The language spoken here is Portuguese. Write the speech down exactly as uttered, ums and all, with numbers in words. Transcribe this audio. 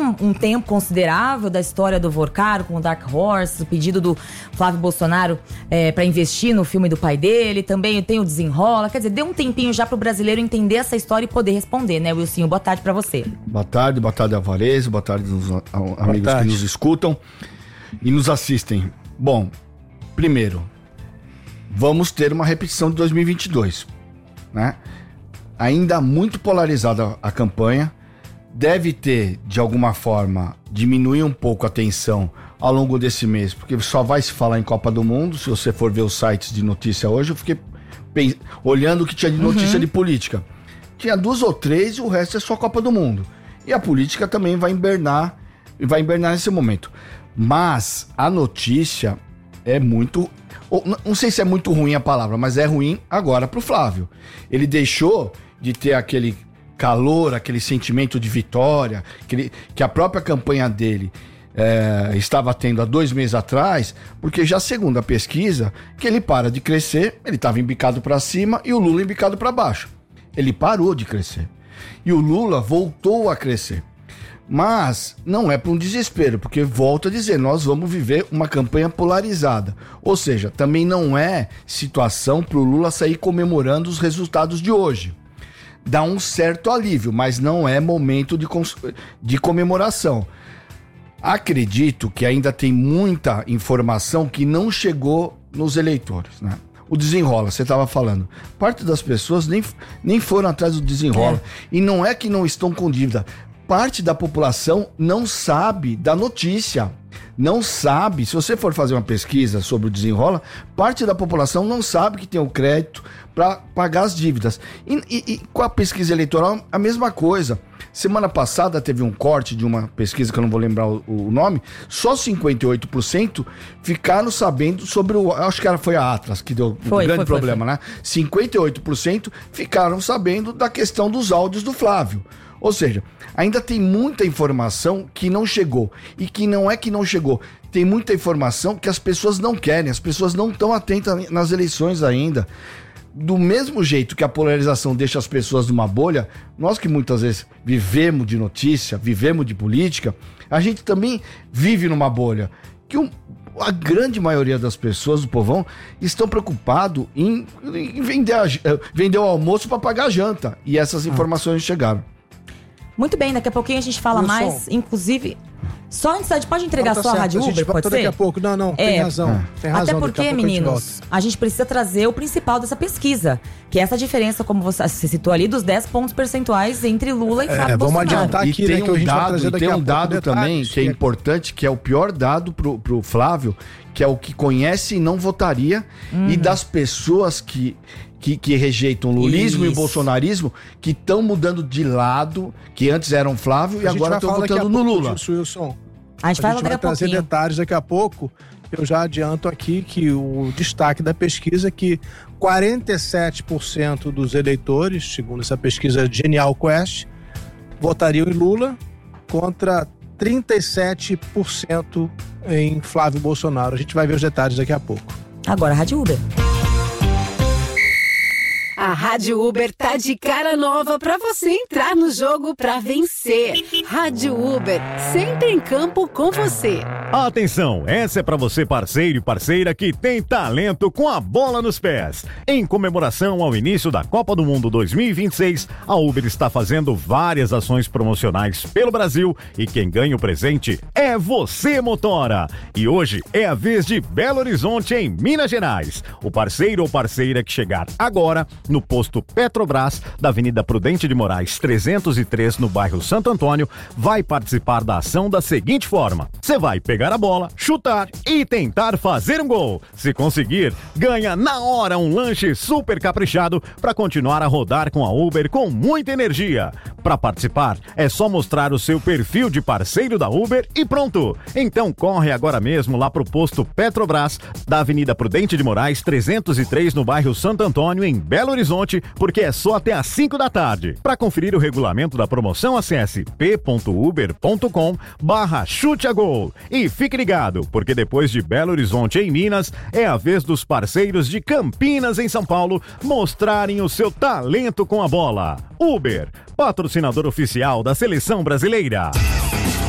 um, um tempo considerável da história do Vorcaro com o Dark Horse, o pedido do Flávio Bolsonaro é, para investir no filme do pai dele, também tem o Desenrola, quer dizer, deu um tempinho já pro brasileiro entender essa história e poder responder, né, Wilson? Boa tarde para você. Boa tarde, boa tarde Alvarez, boa tarde aos amigos tarde. que nos escutam e nos assistem. Bom, primeiro, vamos ter uma repetição de dois mil e vinte e dois, né? Ainda muito polarizada a campanha, deve ter, de alguma forma, diminuir um pouco a tensão ao longo desse mês, porque só vai se falar em Copa do Mundo. Se você for ver os sites de notícia hoje, eu fiquei pens- olhando o que tinha de notícia uhum. de política. Tinha duas ou três e o resto é só Copa do Mundo. E a política também vai invernar, vai invernar nesse momento. Mas a notícia é muito... Não sei se é muito ruim a palavra, mas é ruim agora pro Flávio. Ele deixou de ter aquele calor, aquele sentimento de vitória, que, ele, que a própria campanha dele é, estava tendo há dois meses atrás, porque já segundo a pesquisa, que ele para de crescer, ele estava embicado para cima e o Lula embicado para baixo. Ele parou de crescer. E o Lula voltou a crescer. Mas não é para um desespero, porque volto a dizer, nós vamos viver uma campanha polarizada. Ou seja, também não é situação para o Lula sair comemorando os resultados de hoje. Dá um certo alívio, mas não é momento de, cons- de comemoração. Acredito que ainda tem muita informação que não chegou nos eleitores, né? O Desenrola, você estava falando. Parte das pessoas nem, nem foram atrás do Desenrola. É. E não é que não estão com dívida. Parte da população não sabe da notícia, não sabe, se você for fazer uma pesquisa sobre o Desenrola, parte da população não sabe que tem o crédito para pagar as dívidas. E, e, e com a pesquisa eleitoral, a mesma coisa. Semana passada teve um corte de uma pesquisa que eu não vou lembrar o, o nome, só cinquenta e oito por cento ficaram sabendo sobre o... Acho que foi a Atlas que deu foi, um grande foi, problema, foi, foi. né? cinquenta e oito por cento ficaram sabendo da questão dos áudios do Flávio. Ou seja, ainda tem muita informação que não chegou. E que não é que não chegou. Tem muita informação que as pessoas não querem. As pessoas não estão atentas nas eleições ainda. Do mesmo jeito que a polarização deixa as pessoas numa bolha, nós que muitas vezes vivemos de notícia, vivemos de política, a gente também vive numa bolha. Que um, a grande maioria das pessoas do povão estão preocupados em, em vender, a, vender o almoço para pagar a janta. E essas informações chegaram. Muito bem, daqui a pouquinho a gente fala Wilson. mais, inclusive... Só antes, pode entregar tá só a Rádio Uber, pode ser? Daqui a pouco, não, não, tem é, razão, tem razão. Até porque, meninos, a, a gente precisa trazer o principal dessa pesquisa, que é essa diferença, como você, você citou ali, dos dez pontos percentuais entre Lula e Flávio é, Bolsonaro. Vamos adiantar aqui, e tem né, que um a gente dado, vai trazer daqui tem a um pouco dado detalhes, também que é importante, que é o pior dado pro, pro Flávio, que é o que conhece e não votaria, uhum. e das pessoas que... Que, que rejeitam o lulismo Isso. e o bolsonarismo, que estão mudando de lado, que antes eram Flávio e agora estão votando no Lula. Disso, Wilson. A gente, a gente vai trazer pouquinho. detalhes daqui a pouco. Eu já adianto aqui que o destaque da pesquisa é que quarenta e sete por cento dos eleitores, segundo essa pesquisa Genial Quest, votariam em Lula contra trinta e sete por cento em Flávio Bolsonaro. A gente vai ver os detalhes daqui a pouco. Agora, Rádio Uber. A Rádio Uber tá de cara nova pra você entrar no jogo pra vencer. Rádio Uber, sempre em campo com você. Atenção, essa é pra você parceiro e parceira que tem talento com a bola nos pés. Em comemoração ao início da Copa do Mundo dois mil e vinte e seis, a Uber está fazendo várias ações promocionais pelo Brasil e quem ganha o presente é você, motora. E hoje é a vez de Belo Horizonte, em Minas Gerais. O parceiro ou parceira que chegar agora no posto Petrobras, da Avenida Prudente de Moraes trezentos e três, no bairro Santo Antônio, vai participar da ação da seguinte forma: você vai pegar a bola, chutar e tentar fazer um gol. Se conseguir, ganha na hora um lanche super caprichado para continuar a rodar com a Uber com muita energia. Para participar, é só mostrar o seu perfil de parceiro da Uber e pronto. Então corre agora mesmo lá pro posto Petrobras, da Avenida Prudente de Moraes trezentos e três, no bairro Santo Antônio, em Belo Horizonte, porque é só até às cinco da tarde. Para conferir o regulamento da promoção, acesse p ponto uber ponto com barra chute a gol. E fique ligado, porque depois de Belo Horizonte em Minas, é a vez dos parceiros de Campinas em São Paulo mostrarem o seu talento com a bola. Uber, patrocinador oficial da Seleção Brasileira.